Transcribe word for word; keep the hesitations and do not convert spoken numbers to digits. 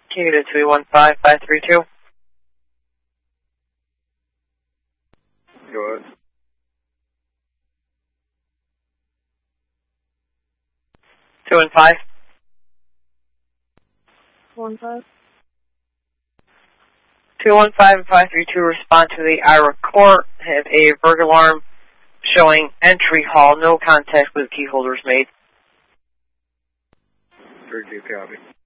Can you get a three one five five three two? Go ahead. Two one five. One five. Two one five and five three two respond to the Ira Court. Have a burglar alarm showing entry hall. No contact with key holders made. Very good copy.